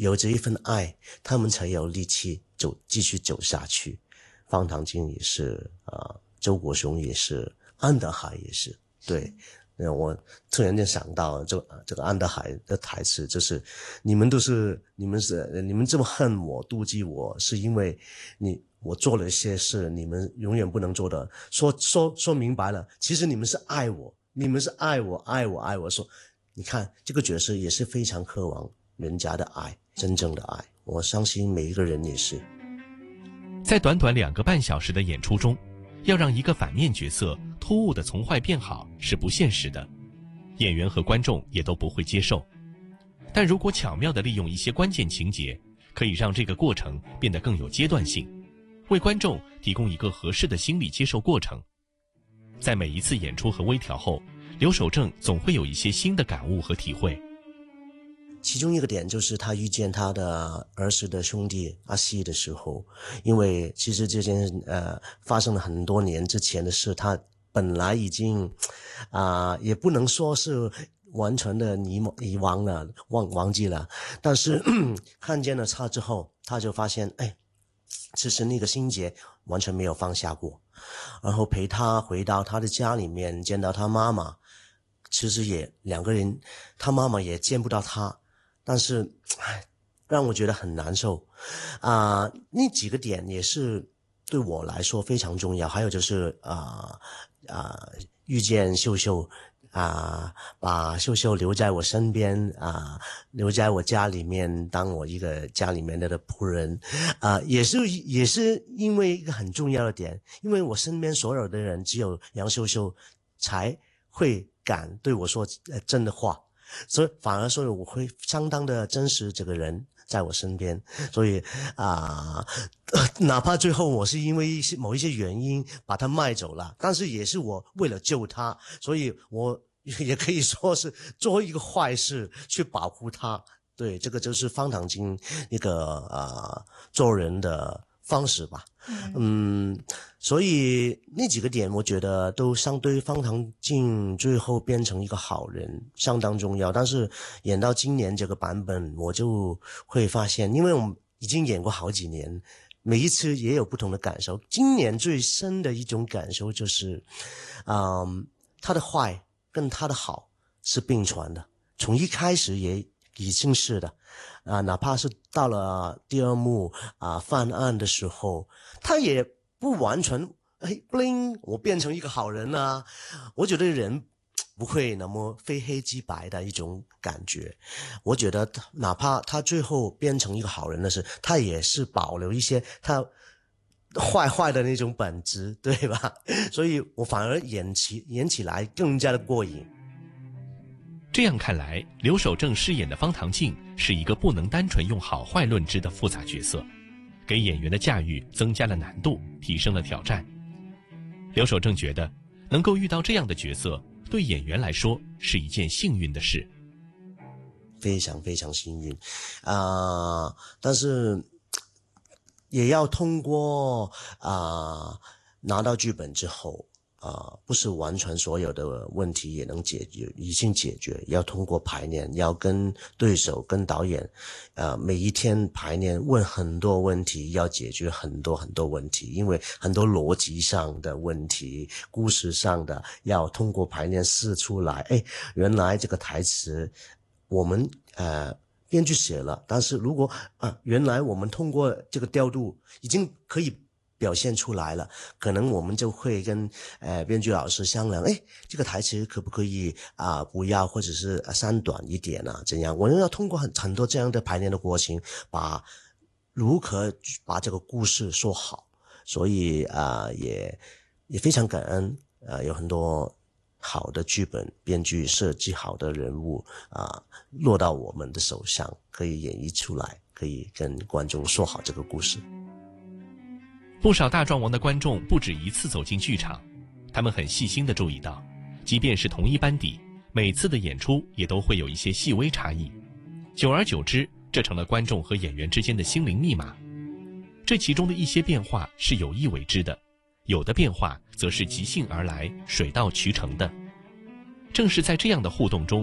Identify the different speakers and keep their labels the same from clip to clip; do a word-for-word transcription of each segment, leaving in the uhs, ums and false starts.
Speaker 1: 有着一份爱，他们才有力气走继续走下去。方唐镜也是啊、呃，周国雄也是，安德海也是，对。我突然间想到这这个安德海的台词，就是你们都是你们是你们这么恨我妒忌我，是因为你我做了一些事你们永远不能做的，说说说明白了，其实你们是爱我，你们是爱我爱我爱我。说你看这个角色也是非常渴望人家的爱，真正的爱，我相信每一个人也是。
Speaker 2: 在短短两个半小时的演出中，要让一个反面角色突兀的从坏变好是不现实的，演员和观众也都不会接受。但如果巧妙地利用一些关键情节，可以让这个过程变得更有阶段性，为观众提供一个合适的心理接受过程。在每一次演出和微调后，刘守正总会有一些新的感悟和体会。
Speaker 1: 其中一个点就是他遇见他的儿时的兄弟阿西的时候，因为其实这件呃发生了很多年之前的事，他本来已经啊、呃、也不能说是完全的遗遗忘了忘忘记了，但是看见了他之后，他就发现哎，其实那个心结完全没有放下过，然后陪他回到他的家里面，见到他妈妈，其实也两个人，他妈妈也见不到他。但是唉，让我觉得很难受啊、呃！那几个点也是对我来说非常重要。还有就是啊啊、呃呃，遇见秀秀啊、呃，把秀秀留在我身边啊、呃，留在我家里面，当我一个家里面的仆人啊、呃，也是也是因为一个很重要的点，因为我身边所有的人只有杨秀秀才会敢对我说呃真的话。所以反而说我会相当的珍视这个人在我身边，所以啊、呃，哪怕最后我是因为一些某一些原因把他卖走了，但是也是我为了救他，所以我也可以说是做一个坏事去保护他。对，这个就是方唐镜一个啊、呃、做人的方式吧。嗯，所以那几个点我觉得都相对方唐镜最后变成一个好人相当重要。但是演到今年这个版本，我就会发现，因为我们已经演过好几年，每一次也有不同的感受。今年最深的一种感受就是嗯，他的坏跟他的好是并存的，从一开始也已经是的啊、呃，哪怕是到了第二幕啊、呃、犯案的时候，他也不完全哎 bling 我变成一个好人啊。我觉得人不会那么非黑即白的一种感觉。我觉得哪怕他最后变成一个好人的是，他也是保留一些他坏坏的那种本质，对吧？所以我反而演起演起来更加的过瘾。
Speaker 2: 这样看来，刘守正饰演的方唐镜是一个不能单纯用好坏论之的复杂角色，给演员的驾驭增加了难度，提升了挑战。刘守正觉得，能够遇到这样的角色，对演员来说是一件幸运的事。
Speaker 1: 非常非常幸运啊、呃！但是也要通过啊、呃、拿到剧本之后。啊、呃，不是完全所有的问题也能解决，已经解决，要通过排练，要跟对手、跟导演，呃，每一天排练，问很多问题，要解决很多很多问题，因为很多逻辑上的问题、故事上的，要通过排练试出来。哎，原来这个台词我们呃编剧写了，但是如果啊、呃，原来我们通过这个调度已经可以表现出来了，可能我们就会跟呃编剧老师商量，诶，这个台词可不可以啊、呃、不要，或者是删短一点啊，怎样？我们要通过很很多这样的排练的过程，把如何把这个故事说好。所以啊、呃、也也非常感恩啊、呃、有很多好的剧本编剧设计好的人物啊、呃、落到我们的手上，可以演绎出来，可以跟观众说好这个故事。
Speaker 2: 不少大壮王的观众不止一次走进剧场，他们很细心地注意到，即便是同一班底，每次的演出也都会有一些细微差异。久而久之，这成了观众和演员之间的心灵密码。这其中的一些变化是有意为之的，有的变化则是即兴而来，水到渠成的。正是在这样的互动中，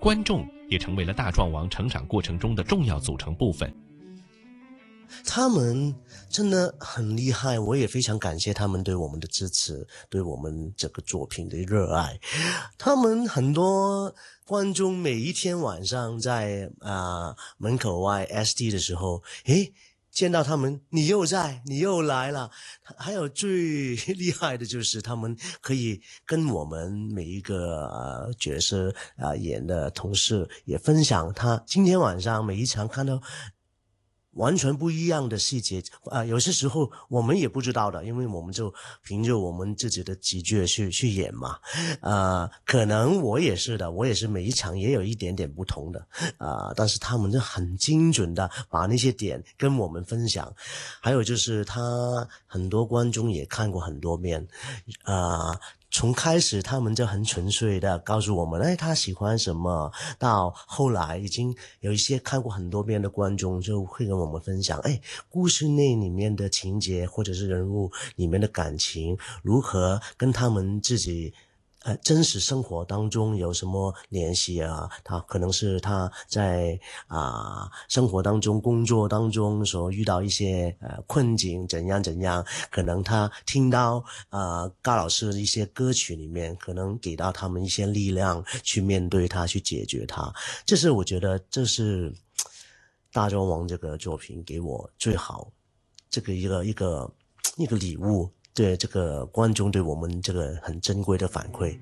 Speaker 2: 观众也成为了大壮王成长过程中的重要组成部分。
Speaker 1: 他们真的很厉害，我也非常感谢他们对我们的支持，对我们这个作品的热爱。他们很多观众每一天晚上在啊、呃、门口外 S D 的时候，诶，见到他们，你又在，你又来了。还有最厉害的就是他们可以跟我们每一个呃角色啊、呃、演的同事也分享他今天晚上每一场看到完全不一样的细节啊、呃，有些时候我们也不知道的，因为我们就凭着我们自己的直觉去去演嘛。呃，可能我也是的，我也是每一场也有一点点不同的啊、呃，但是他们就很精准的把那些点跟我们分享。还有就是他很多观众也看过很多遍，啊、呃。从开始他们就很纯粹的告诉我们，哎，他喜欢什么，到后来已经有一些看过很多遍的观众就会跟我们分享，哎，故事内里面的情节或者是人物里面的感情如何跟他们自己呃，真实生活当中有什么联系啊？他可能是他在啊、呃、生活当中、工作当中所遇到一些呃困境，怎样怎样？可能他听到呃高老师的一些歌曲里面，可能给到他们一些力量去面对它，去解决它。这是我觉得这是大壮王这个作品给我最好这个一个一个一个礼物。对这个观众对我们这个很珍贵的反馈。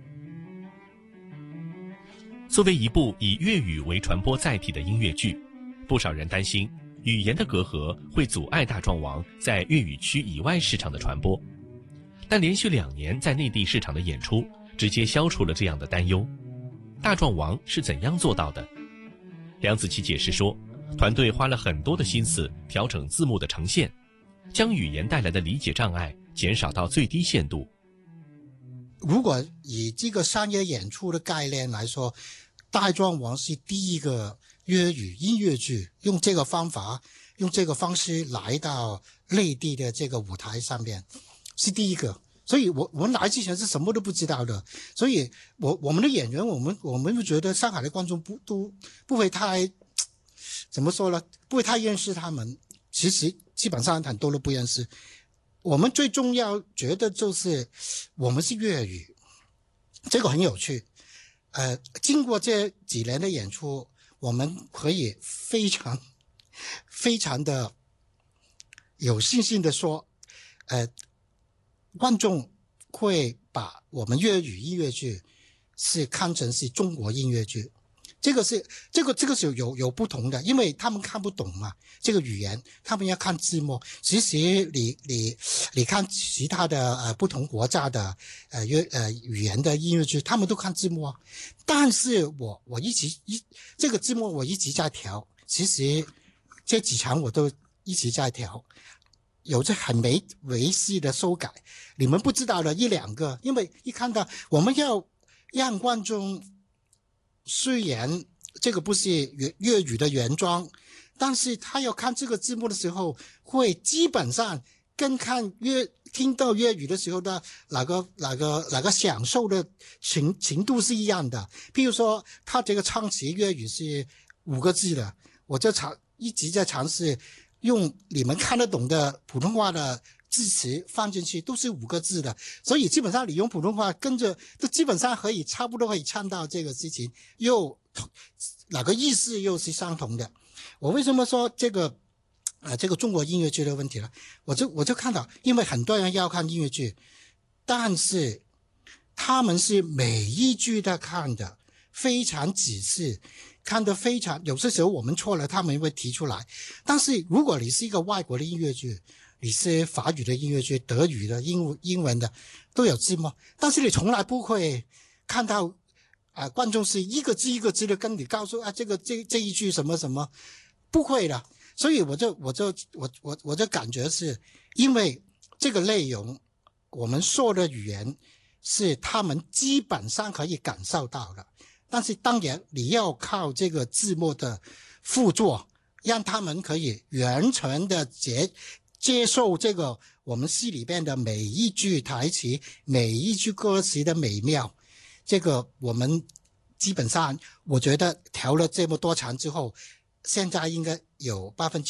Speaker 2: 作为一部以粤语为传播载体的音乐剧，不少人担心语言的隔阂会阻碍大壮王在粤语区以外市场的传播，但连续两年在内地市场的演出直接消除了这样的担忧。大壮王是怎样做到的？梁子琪解释说，团队花了很多的心思调整字幕的呈现，将语言带来的理解障碍减少到最低限度。
Speaker 3: 如果以这个商业演出的概念来说，大壮王是第一个粤语音乐剧用这个方法用这个方式来到内地的这个舞台上面，是第一个。所以我我们来之前是什么都不知道的，所以我我们的演员我们我们会觉得上海的观众不都不会太怎么说呢，不会太认识他们，其实基本上很多都不认识。我们最重要觉得就是我们是粤语，这个很有趣。呃，经过这几年的演出，我们可以非常非常的有信心的说，呃，观众会把我们粤语音乐剧是看成是中国音乐剧。这个是这个这个是有有不同的，因为他们看不懂嘛，这个语言他们要看字幕。其实你你你看其他的呃不同国家的呃粤呃语言的音乐剧，他们都看字幕啊。但是我我一直一这个字幕我一直在调，其实这几场我都一直在调，有着很微微细的修改，你们不知道的一两个，因为一看到我们要让观众。虽然这个不是粤语的原装，但是他要看这个字幕的时候，会基本上跟看粤听到粤语的时候的哪个哪个哪个享受的程程度是一样的。譬如说，他这个唱词粤语是五个字的，我就尝一直在尝试用你们看得懂的普通话的字词放进去，都是五个字的，所以基本上你用普通话跟着都基本上可以差不多可以唱到这个事情，又哪个意思又是相同的。我为什么说这个呃这个中国音乐剧的问题呢？我就我就看到，因为很多人要看音乐剧，但是他们是每一句都看的非常仔细，看得非常，有些时候我们错了他们会提出来。但是如果你是一个外国的音乐剧，你是法语的音乐剧、德语的、英英文的都有字幕，但是你从来不会看到啊、呃，观众是一个字一个字的跟你告诉啊，这个这这一句什么什么，不会的。所以我就我就我我我就感觉是因为这个内容，我们说的语言是他们基本上可以感受到的，但是当然你要靠这个字幕的辅助，让他们可以完全的接。接受这个我们戏里边的每一句台词、每一句歌词的美妙，这个我们基本上我觉得调了这么多场之后，现在应该有百分之